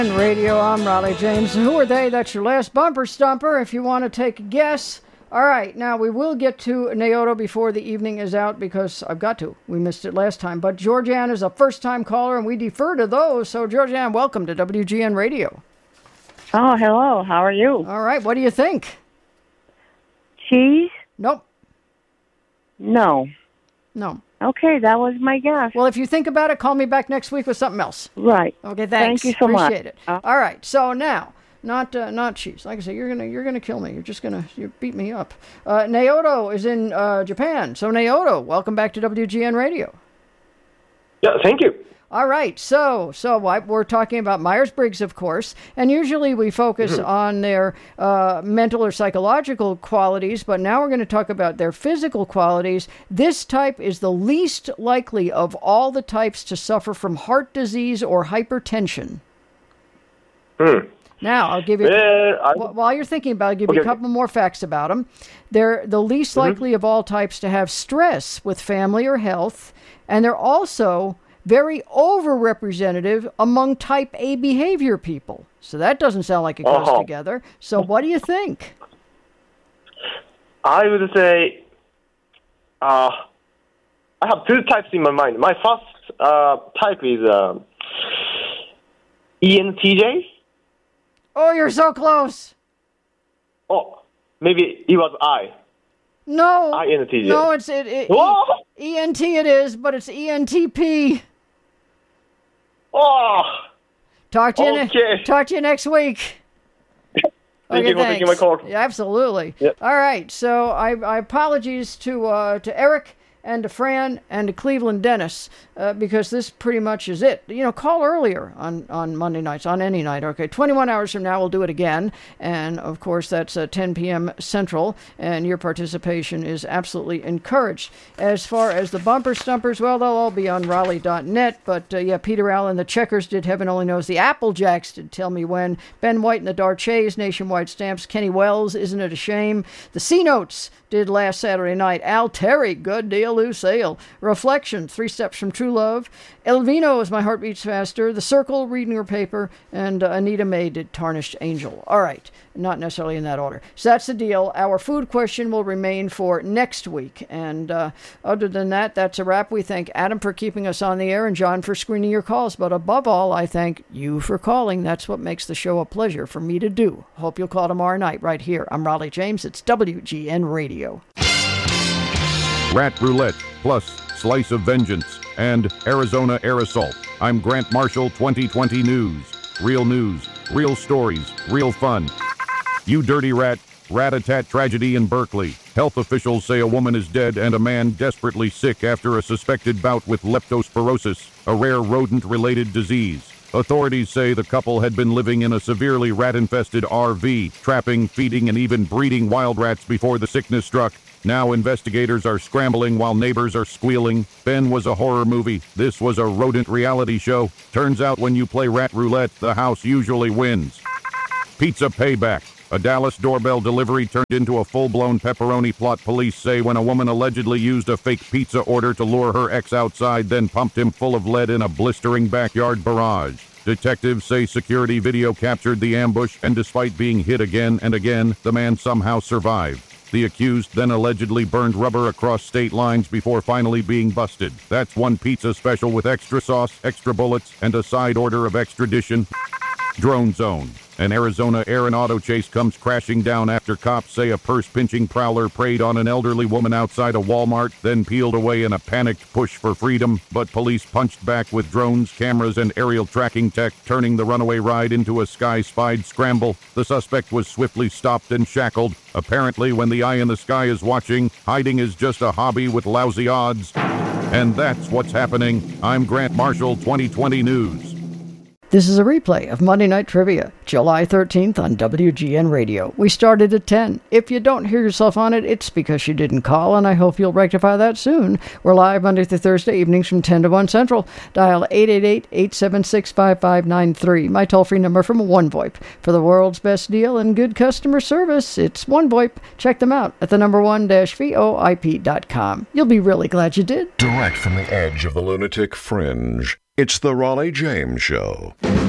Radio, I'm Raleigh James. Who are they? That's your last bumper stumper if you want to take a guess. All right, now we will get to Naoto before the evening is out because I've got to. We missed it last time. But Georgianne is a first-time caller, and we defer to those. So, Georgianne, welcome to WGN Radio. Oh, hello. How are you? All right, what do you think? Cheese? Nope. No. Okay, that was my guess. Well, if you think about it, call me back next week with something else. Right. Okay, thanks. Thank you so much. Appreciate it. All right, so now... Not cheese. Like I said, you're gonna kill me. You beat me up. Naoto is in Japan. So Naoto, welcome back to WGN Radio. Yeah, thank you. All right. So we're talking about Myers-Briggs, of course, and usually we focus on their mental or psychological qualities, but now we're going to talk about their physical qualities. This type is the least likely of all the types to suffer from heart disease or hypertension. Now, I'll give you, while you're thinking about it, I'll give you a couple more facts about them. They're the least likely of all types to have stress with family or health, and they're also very overrepresentative among type A behavior people. So that doesn't sound like it goes together. So what do you think? I would say I have two types in my mind. My first type is ENTJ. Oh, you're so close. Oh, maybe it was I. No. INTJ. No, it's ENT it is, but it's ENTP. Oh. Talk to you next week. Thank you for taking my call. Yeah, absolutely. Yep. All right. So I apologies to Eric and to Fran and to Cleveland Dennis because this pretty much is it. Call earlier on Monday nights, on any night. Okay, 21 hours from now, we'll do it again. And, of course, that's 10 p.m. Central, and your participation is absolutely encouraged. As far as the bumper stumpers, well, they'll all be on Raleigh.net. But, Peter Allen, the Checkers did Heaven Only Knows. The Applejacks did Tell Me When. Ben White and the Darchets, Nationwide Stamps. Kenny Wells, Isn't It a Shame? The C-Notes did Last Saturday Night. Al Terry, Good Deal, Lucille. Reflection, 3 Steps from True Love. Elvino is My Heart Beats Faster. The Circle, Reading Her Paper. And Anita May did Tarnished Angel. All right, not necessarily in that order. So that's the deal. Our food question will remain for next week. And other than that, that's a wrap. We thank Adam for keeping us on the air and John for screening your calls. But above all, I thank you for calling. That's what makes the show a pleasure for me to do. Hope you'll call tomorrow night right here. I'm Raleigh James. It's WGN Radio. Rat Roulette, plus Slice of Vengeance, and Arizona Air Assault. I'm Grant Marshall, 2020 News. Real stories, real fun. You dirty rat. Rat-a-tat tragedy in Berkeley. Health officials say a woman is dead and a man desperately sick after a suspected bout with leptospirosis, a rare rodent-related disease. Authorities say the couple had been living in a severely rat-infested RV, trapping, feeding, and even breeding wild rats before the sickness struck. Now investigators are scrambling while neighbors are squealing. Ben was a horror movie. This was a rodent reality show. Turns out when you play Rat Roulette, the house usually wins. Pizza payback. A Dallas doorbell delivery turned into a full-blown pepperoni plot, police say, when a woman allegedly used a fake pizza order to lure her ex outside, then pumped him full of lead in a blistering backyard barrage. Detectives say security video captured the ambush, and despite being hit again and again, the man somehow survived. The accused then allegedly burned rubber across state lines before finally being busted. That's one pizza special with extra sauce, extra bullets, and a side order of extradition. Drone Zone. An Arizona air and auto chase comes crashing down after cops say a purse-pinching prowler preyed on an elderly woman outside a Walmart, then peeled away in a panicked push for freedom. But police punched back with drones, cameras, and aerial tracking tech, turning the runaway ride into a sky-spied scramble. The suspect was swiftly stopped and shackled. Apparently, when the eye in the sky is watching, hiding is just a hobby with lousy odds. And that's what's happening. I'm Grant Marshall, 2020 News. This is a replay of Monday Night Trivia, July 13th on WGN Radio. We started at 10. If you don't hear yourself on it, it's because you didn't call, and I hope you'll rectify that soon. We're live Monday through Thursday evenings from 10 to 1 Central. Dial 888-876-5593. My toll-free number from OneVoIP. For the world's best deal and good customer service, it's OneVoIP. Check them out at the number 1-VOIP.com. You'll be really glad you did. Direct from the edge of the lunatic fringe, it's the Raleigh James Show.